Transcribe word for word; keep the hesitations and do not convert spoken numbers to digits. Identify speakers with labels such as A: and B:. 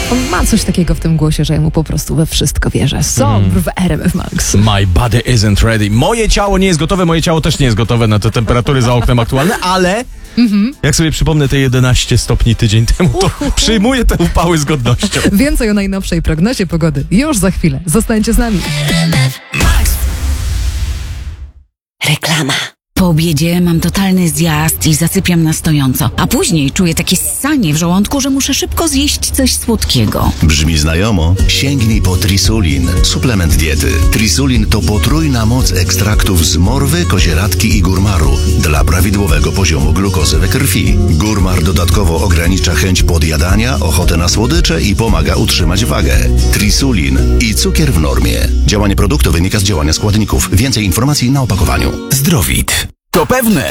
A: On ma coś takiego w tym głosie, że ja mu po prostu we wszystko wierzę. Sombr mm. w R M F Max.
B: My body isn't ready. Moje ciało nie jest gotowe, moje ciało też nie jest gotowe na te temperatury za oknem aktualne, ale mm-hmm. jak sobie przypomnę te jedenaście stopni tydzień temu, to uh, uh, uh. przyjmuję te upały z godnością.
A: Więcej o najnowszej prognozie pogody już za chwilę. Zostańcie z nami. R M F Max.
C: Reklama. Po obiedzie mam totalny zjazd i zasypiam na stojąco, a później czuję takie ssanie w żołądku, że muszę szybko zjeść coś słodkiego.
D: Brzmi znajomo? Sięgnij po Trisulin, suplement diety. Trisulin to potrójna moc ekstraktów z morwy, kozieradki i górmaru dla prawidłowego poziomu glukozy we krwi. Górmar dodatkowo ogranicza chęć podjadania, ochotę na słodycze i pomaga utrzymać wagę. Trisulin i cukier w normie. Działanie produktu wynika z działania składników. Więcej informacji na opakowaniu.
E: Zdrowit. To pewne.